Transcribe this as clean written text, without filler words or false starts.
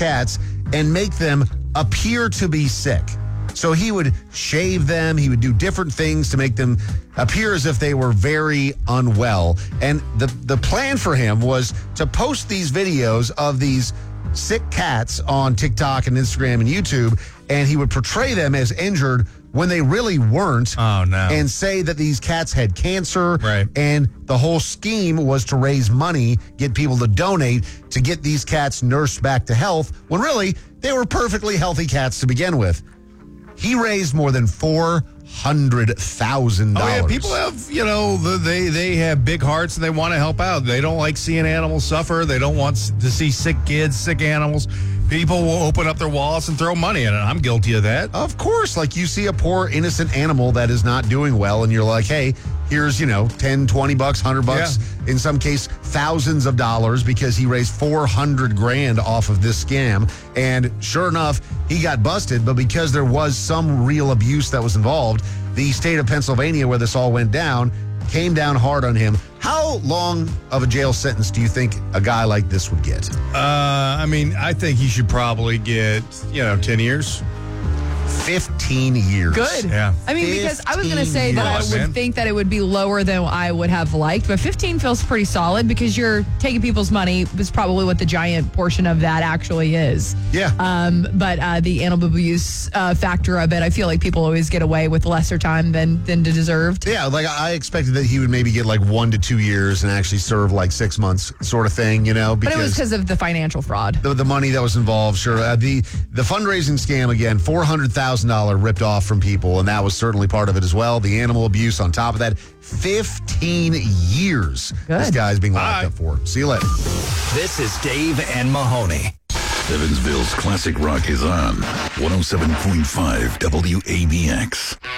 cats and make them appear to be sick. So he would shave them. He would do different things to make them appear as if they were very unwell. And the plan for him was to post these videos of these sick cats on TikTok and Instagram and YouTube, and he would portray them as injured when they really weren't. Oh, no. And say that these cats had cancer. Right. And the whole scheme was to raise money, get people to donate to get these cats nursed back to health, when really they were perfectly healthy cats to begin with. He raised more than $400,000. Oh, yeah, people have, they have big hearts and they want to help out. They don't like seeing animals suffer. They don't want to see sick kids, sick animals. People will open up their wallets and throw money in it. I'm guilty of that. Of course. Like, you see a poor, innocent animal that is not doing well, and you're like, hey, here's, $10, $20, $100, in some case, thousands of dollars, because he raised $400,000 off of this scam. And sure enough, he got busted. But because there was some real abuse that was involved, the state of Pennsylvania, where this all went down, came down hard on him. How long of a jail sentence do you think a guy like this would get? I think he should probably get, 10 years. 15 years. Good. Yeah. Because I was going to say that I would think that it would be lower than I would have liked, but 15 feels pretty solid because you're taking people's money is probably what the giant portion of that actually is. Yeah. But the animal abuse factor of it, I feel like people always get away with lesser time than deserved. Yeah, like I expected that he would maybe get like 1 to 2 years and actually serve like 6 months sort of thing, because but it was because of the financial fraud. The money that was involved, sure. The fundraising scam, again, $400,000 ripped off from people, and that was certainly part of it as well. The animal abuse on top of that, 15 years this guy's being locked up for. See you later. This is Dave and Mahoney. Evansville's classic rock is on 107.5 WABX.